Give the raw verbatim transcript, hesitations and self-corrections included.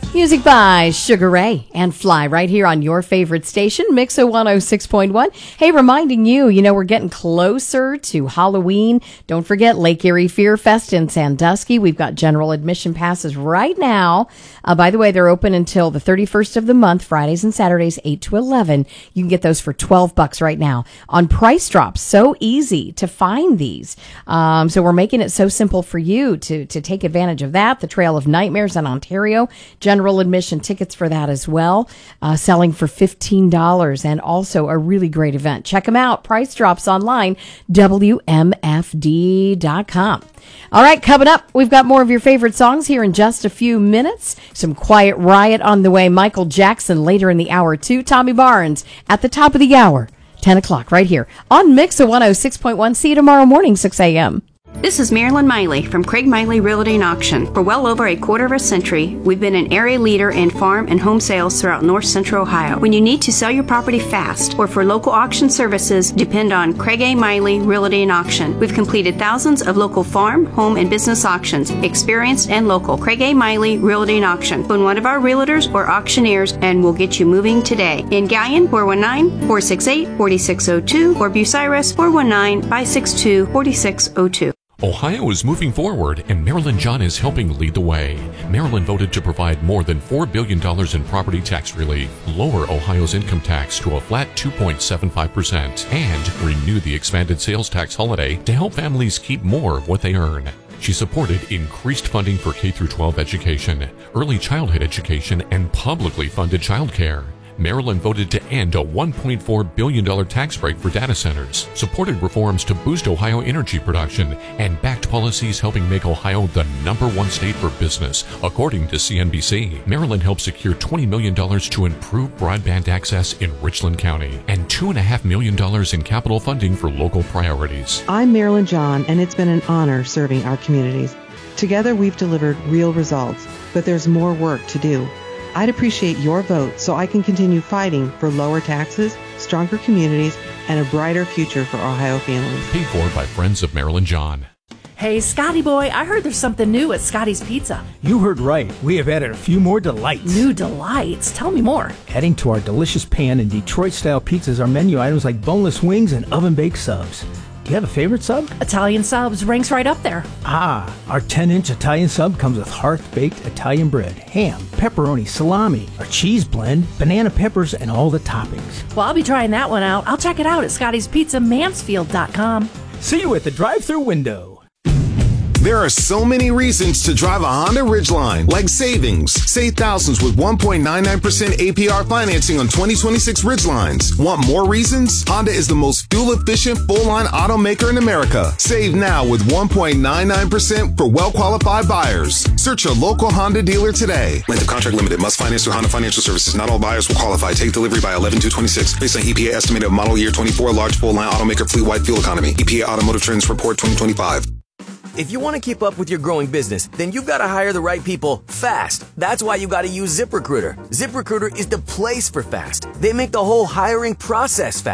Music by Sugar Ray and Fly right here on your favorite station, Mixo one oh six point one. Hey, reminding you, you know, we're getting closer to Halloween. Don't forget Lake Erie Fear Fest in Sandusky. We've got general admission passes right now. Uh, by the way, they're open until the thirty-first of the month, Fridays and Saturdays, eight to eleven. You can get those for twelve bucks right now on Price Drops. So easy to find these. Um, so we're making it so simple for you to, to take advantage of that. The Trail of Nightmares in Ontario. General admission tickets for that as well, uh, selling for fifteen dollars, and also a really great event. Check them out. Price Drops online, W M F D dot com. All right, coming up, we've got more of your favorite songs here in just a few minutes. Some Quiet Riot on the way. Michael Jackson later in the hour, too. Tommy Barnes at the top of the hour, ten o'clock, right here on Mix of one oh six point one. See you tomorrow morning, six a.m. This is Marilyn Miley from Craig Miley Realty and Auction. For well over a quarter of a century, we've been an area leader in farm and home sales throughout north central Ohio. When you need to sell your property fast or for local auction services, depend on Craig A. Miley Realty and Auction. We've completed thousands of local farm, home, and business auctions, experienced and local. Craig A. Miley Realty and Auction. Phone one of our realtors or auctioneers and we'll get you moving today. In Gallion, four one nine, four six eight, four six zero two or Bucyrus, four one nine, five six two, four six zero two. Ohio is moving forward, and Marilyn John is helping lead the way. Marilyn voted to provide more than four billion dollars in property tax relief, lower Ohio's income tax to a flat two point seven five percent, and renew the expanded sales tax holiday to help families keep more of what they earn. She supported increased funding for K through twelve education, early childhood education, and publicly funded childcare. Maryland voted to end a one point four billion dollars tax break for data centers, supported reforms to boost Ohio energy production, and backed policies helping make Ohio the number one state for business, according to C N B C. Maryland helped secure twenty million dollars to improve broadband access in Richland County and two point five million dollars in capital funding for local priorities. I'm Marilyn John, and it's been an honor serving our communities. Together we've delivered real results, but there's more work to do. I'd appreciate your vote so I can continue fighting for lower taxes, stronger communities, and a brighter future for Ohio families. Paid for by Friends of Marilyn John. Hey, Scotty boy, I heard there's something new at Scotty's Pizza. You heard right. We have added a few more delights. New delights? Tell me more. Adding to our delicious pan and Detroit-style pizzas are menu items like boneless wings and oven-baked subs. Do you have a favorite sub? Italian subs ranks right up there. Ah, our ten-inch Italian sub comes with hearth-baked Italian bread, ham, pepperoni, salami, our cheese blend, banana peppers, and all the toppings. Well, I'll be trying that one out. I'll check it out at Scotty's Pizza Mansfield dot com. See you at the drive-thru window. There are so many reasons to drive a Honda Ridgeline, like savings. Save thousands with one point nine nine percent A P R financing on twenty twenty-six Ridgelines. Want more reasons? Honda is the most fuel-efficient full-line automaker in America. Save now with one point nine nine percent for well-qualified buyers. Search your local Honda dealer today. Length of contract limited. Must finance through Honda Financial Services. Not all buyers will qualify. Take delivery by eleven two twenty-six. Based on E P A estimate of model year twenty-four, large full-line automaker fleet-wide fuel economy. E P A Automotive Trends Report twenty twenty-five. If you want to keep up with your growing business, then you've got to hire the right people fast. That's why you got to use ZipRecruiter. ZipRecruiter is the place for fast. They make the whole hiring process fast.